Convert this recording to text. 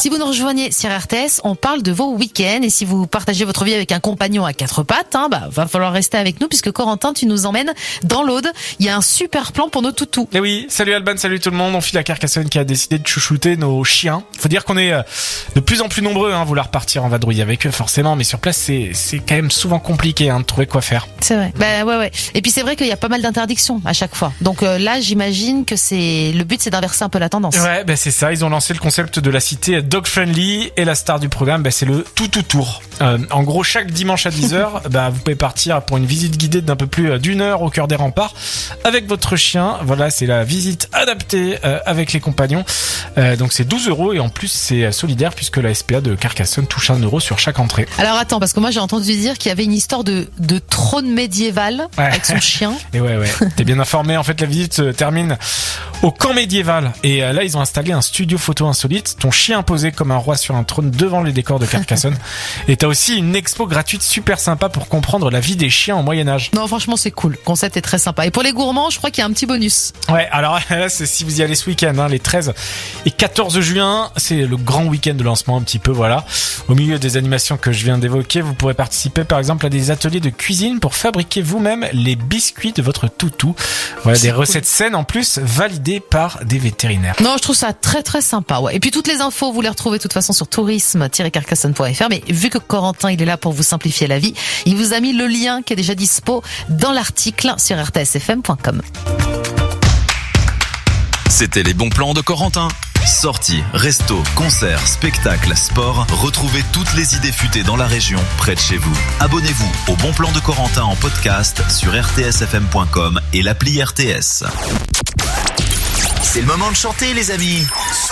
Si vous nous rejoignez sur RTS, on parle de vos week-ends et si vous partagez votre vie avec un compagnon à quatre pattes, va falloir rester avec nous puisque Corentin, tu nous emmènes dans l'Aude. Il y a un super plan pour nos toutous. Et oui, salut Alban, salut tout le monde. On file à Carcassonne qui a décidé de chouchouter nos chiens. Faut dire qu'on est de plus en plus nombreux à vouloir partir en vadrouille avec eux forcément, mais sur place c'est quand même souvent compliqué de trouver quoi faire. C'est vrai. Ouais. Et puis c'est vrai qu'il y a pas mal d'interdictions à chaque fois. Donc là, j'imagine que le but c'est d'inverser un peu la tendance. Ouais, c'est ça. Ils ont lancé le concept de la cité dog friendly et la star du programme, c'est le tout tour. En gros, chaque dimanche à 10h, vous pouvez partir pour une visite guidée d'un peu plus d'1 heure au cœur des remparts avec votre chien. Voilà, c'est la visite adaptée avec les compagnons. Donc c'est 12 € et en plus c'est solidaire puisque la SPA de Carcassonne touche 1 € sur chaque entrée. Alors attends, parce que moi j'ai entendu dire qu'il y avait une histoire de trône médiéval avec son chien. Et ouais. T'es bien informé. En fait, la visite se termine au camp médiéval. Et là, ils ont installé un studio photo insolite. Ton chien posé comme un roi sur un trône devant les décors de Carcassonne. Et t'as aussi une expo gratuite super sympa pour comprendre la vie des chiens au Moyen-Âge. Non, franchement, c'est cool. Le concept est très sympa. Et pour les gourmands, je crois qu'il y a un petit bonus. Ouais, alors là, c'est si vous y allez ce week-end, les 13 et 14 juin, c'est le grand week-end de lancement un petit peu, voilà. Au milieu des animations que je viens d'évoquer, vous pourrez participer par exemple à des ateliers de cuisine pour fabriquer vous-même les biscuits de votre toutou. Voilà, des recettes saines en plus, validées par des vétérinaires. Non, je trouve ça très très sympa, ouais. Et puis toutes les infos, vous les retrouvez de toute façon sur tourisme-carcassonne.fr. Mais vu que Corentin, il est là pour vous simplifier la vie, il vous a mis le lien qui est déjà dispo dans l'article sur rtsfm.com. C'était les bons plans de Corentin. Sorties, restos, concerts, spectacles, sport, retrouvez toutes les idées futées dans la région, près de chez vous. Abonnez-vous au Bon Plan de Corentin en podcast sur rtsfm.com et l'appli RTS. C'est le moment de chanter les amis.